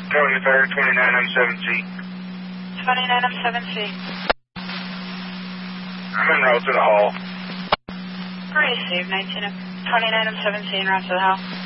23rd, 29M7C. 29M7C. I'm en route to the hall. Receive 29M7C en route to the hall.